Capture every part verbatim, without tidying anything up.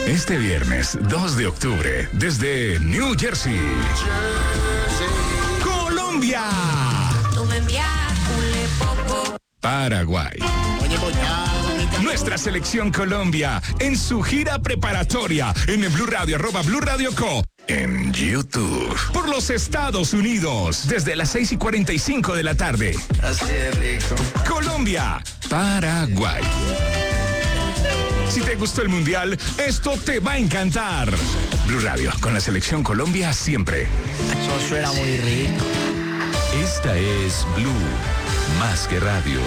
Este viernes dos de octubre, desde New Jersey, Colombia, Paraguay. Nuestra selección Colombia en su gira preparatoria en el Blue Radio, arroba Blue Radio Co. En YouTube. Por los Estados Unidos, desde las seis y cuarenta y cinco de la tarde. Así de rico. Colombia, Paraguay. Si te gustó el Mundial, esto te va a encantar. Blue Radio, con la selección Colombia siempre. Eso suena muy rico. Esta es Blue, más que radio.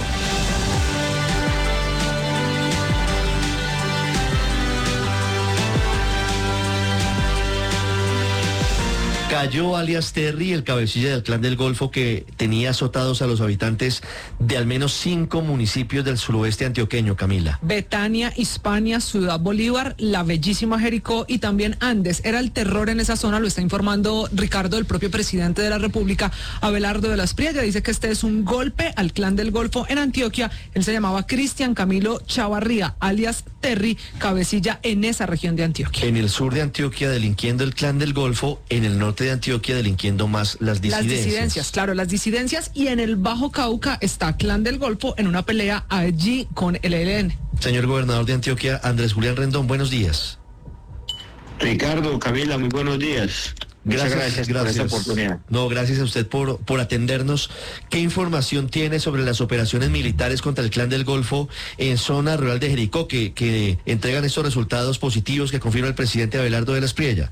Cayó alias Terry, el cabecilla del Clan del Golfo que tenía azotados a los habitantes de al menos cinco municipios del suroeste antioqueño, Camila. Betania, Hispania, Ciudad Bolívar, la bellísima Jericó y también Andes. Era el terror en esa zona, lo está informando Ricardo, el propio presidente de la República, Abelardo de la Espriella. Dice que este es un golpe al Clan del Golfo en Antioquia. Él se llamaba Cristian Camilo Chavarría, alias Terry, cabecilla en esa región de Antioquia. En el sur de Antioquia delinquiendo el Clan del Golfo, en el norte de Antioquia delinquiendo más las disidencias. Las disidencias, claro, las disidencias, y en el Bajo Cauca está Clan del Golfo en una pelea allí con el E L N. Señor gobernador de Antioquia, Andrés Julián Rendón, buenos días. Ricardo, Camila, muy buenos días. Muchas Gracias, gracias, gracias por esta oportunidad. No, gracias a usted por, por atendernos. ¿Qué información tiene sobre las operaciones militares contra el Clan del Golfo en zona rural de Jericó que, que entregan estos resultados positivos que confirma el presidente Abelardo de la Espriella?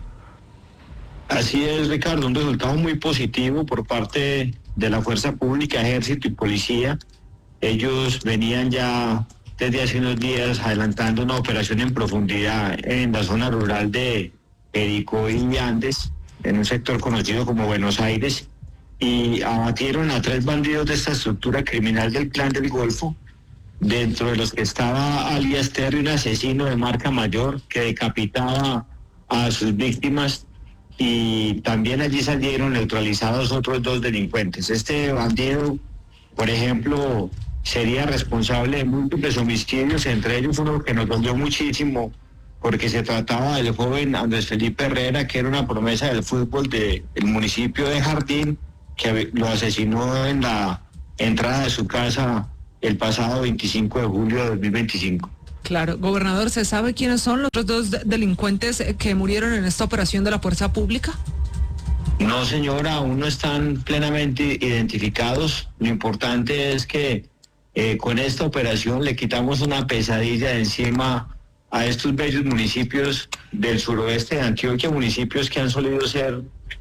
Así es, Ricardo, un resultado muy positivo por parte de la Fuerza Pública, Ejército y Policía. Ellos venían ya desde hace unos días adelantando una operación en profundidad en la zona rural de Jericó y Andes, en un sector conocido como Buenos Aires, y abatieron a tres bandidos de esta estructura criminal del Clan del Golfo, dentro de los que estaba alias Terry, un asesino de marca mayor que decapitaba a sus víctimas, y también allí salieron neutralizados otros dos delincuentes. Este bandido, por ejemplo, sería responsable de múltiples homicidios, entre ellos uno que nos dolió muchísimo, porque se trataba del joven Andrés Felipe Herrera, que era una promesa del fútbol del municipio de Jardín, que lo asesinó en la entrada de su casa el pasado veinticinco de julio de dos mil veinticinco. Claro, gobernador, ¿se sabe quiénes son los otros dos delincuentes que murieron en esta operación de la Fuerza Pública? No, señora, aún no están plenamente identificados. Lo importante es que eh, con esta operación le quitamos una pesadilla de encima a estos bellos municipios del suroeste de Antioquia, municipios que han solido ser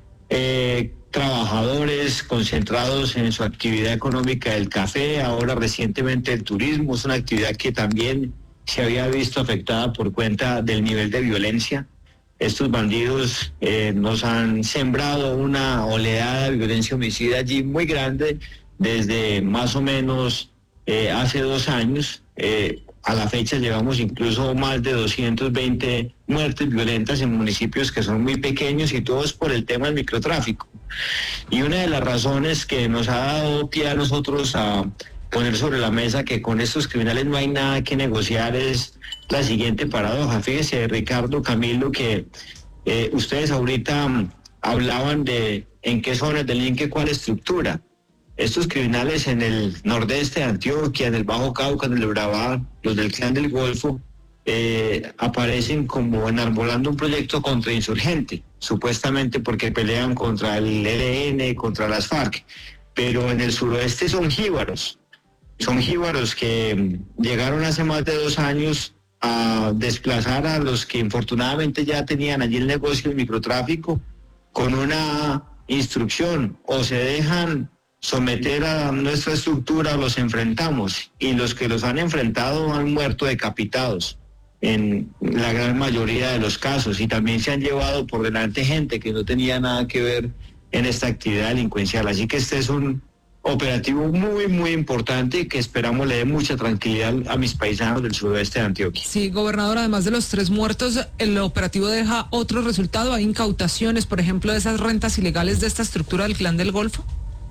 eh, trabajadores concentrados en su actividad económica del café, ahora recientemente el turismo. Es una actividad que también se había visto afectada por cuenta del nivel de violencia. Estos bandidos eh, nos han sembrado una oleada de violencia homicida allí muy grande desde más o menos eh, hace dos años. Eh, a la fecha llevamos incluso más de doscientas veinte muertes violentas en municipios que son muy pequeños, y todo es por el tema del microtráfico. Y una de las razones que nos ha dado pie a nosotros a poner sobre la mesa que con estos criminales no hay nada que negociar es la siguiente paradoja. Fíjese, Ricardo, Camilo, que eh, ustedes ahorita um, hablaban de en qué zonas delinque cuál estructura. Estos criminales en el nordeste de Antioquia, en el Bajo Cauca, en el Urabá, los del Clan del Golfo, eh, aparecen como enarbolando un proyecto contrainsurgente, supuestamente porque pelean contra el E L N, contra las FARC, pero en el suroeste son jíbaros. Son jíbaros que llegaron hace más de dos años a desplazar a los que infortunadamente ya tenían allí el negocio del microtráfico con una instrucción: o se dejan someter a nuestra estructura o los enfrentamos, y los que los han enfrentado han muerto decapitados en la gran mayoría de los casos, y también se han llevado por delante gente que no tenía nada que ver en esta actividad delincuencial. Así que este es un operativo muy, muy importante que esperamos le dé mucha tranquilidad a mis paisanos del suroeste de Antioquia. Sí, gobernador, además de los tres muertos, el operativo deja otro resultado. ¿Hay incautaciones, por ejemplo, de esas rentas ilegales de esta estructura del Clan del Golfo?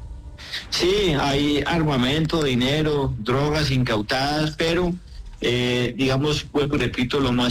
Sí, hay armamento, dinero, drogas incautadas, pero, eh, digamos, vuelvo y repito, lo más